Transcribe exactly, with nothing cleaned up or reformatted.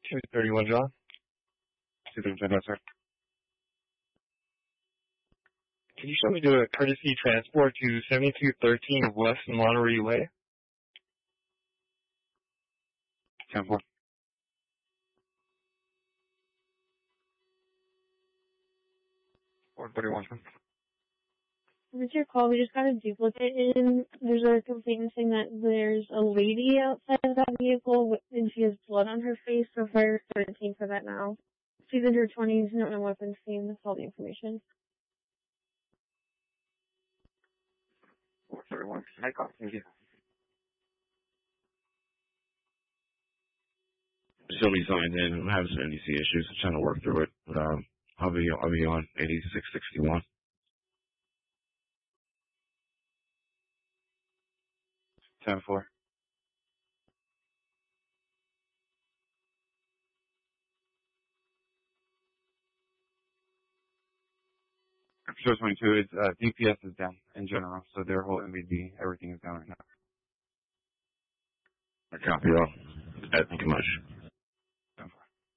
two thirty-one, John. two thirty-one, sir. Can you show me to a courtesy transport to seventy-two thirteen West Monterey Way? ten four. four thirty-one, sir. What's your call? We just got a duplicate in. There's a complaint saying that there's a lady outside of that vehicle and she has blood on her face, so fire thirteen for that now. She's in her twenties, no no weapons seen. That's all the information. four thirty-one. Hi, call. Thank you. Still be signed in. I'm having some N D C issues. I'm trying to work through it, but um, I'll be I'll be on eighty-six sixty-one. ten four. Sure, twenty-two. It's uh, D P S is down in general, so their whole M V D, everything is down right now. I copy all. Thank you much.